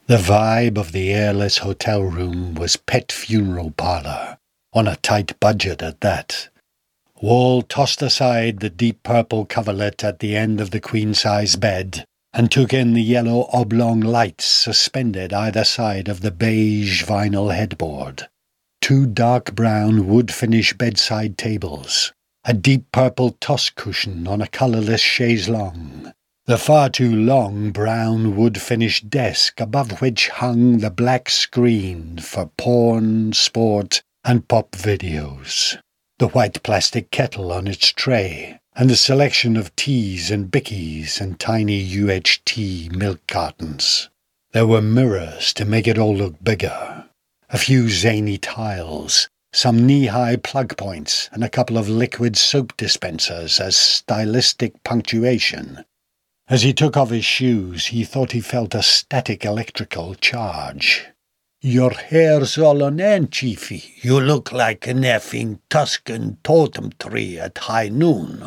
The vibe of the airless hotel room was pet funeral parlor, on a tight budget at that. Wall tossed aside the deep purple coverlet at the end of the queen-size bed and took in the yellow oblong lights suspended either side of the beige vinyl headboard. 2 dark brown wood-finish bedside tables, a deep purple toss cushion on a colorless chaise longue, the far too long brown wood-finish desk above which hung the black screen for porn, sport, and pop videos, the white plastic kettle on its tray, and a selection of teas and bickies and tiny UHT milk cartons. There were mirrors to make it all look bigger, a few zany tiles, some knee-high plug points, and a couple of liquid soap dispensers as stylistic punctuation. As he took off his shoes, he thought he felt a static electrical charge. "Your hair's all on end, Chiefy. You look like an effing Tuscan totem tree at high noon.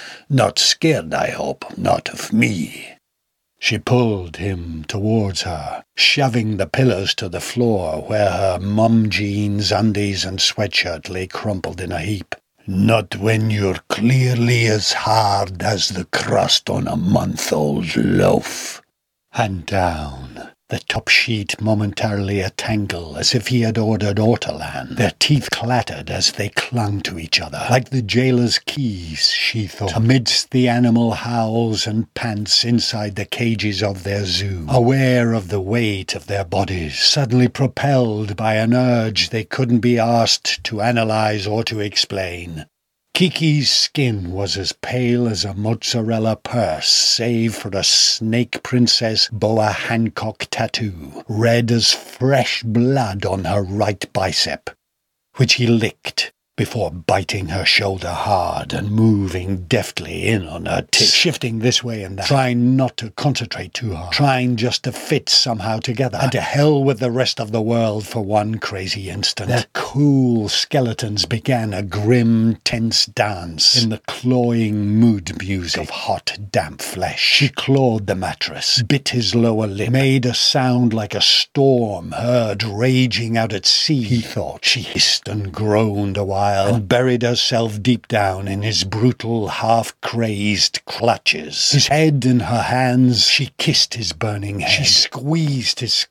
Not scared, I hope, not of me." She pulled him towards her, shoving the pillows to the floor where her mum jeans, undies, and sweatshirt lay crumpled in a heap. "Not when you're clearly as hard as the crust on a month-old loaf." And down, the top sheet momentarily a tangle as if he had ordered ortolan. Their teeth clattered as they clung to each other, like the jailer's keys, she thought, amidst the animal howls and pants inside the cages of their zoo, aware of the weight of their bodies, suddenly propelled by an urge they couldn't be asked to analyze or to explain. Kiki's skin was as pale as a mozzarella purse, save for a snake princess boa Hancock tattoo, red as fresh blood on her right bicep, which he licked before biting her shoulder hard and moving deftly in on her tits, shifting this way and that, trying not to concentrate too hard, trying just to fit somehow together, and to hell with the rest of the world for one crazy instant. Their cool skeletons began a grim, tense dance in the cloying mood music of hot, damp flesh. She clawed the mattress, bit his lower lip, made a sound like a storm heard raging out at sea, he thought. She hissed and groaned a while, and buried herself deep down in his brutal, half-crazed clutches. His head in her hands, she kissed his burning head. She squeezed his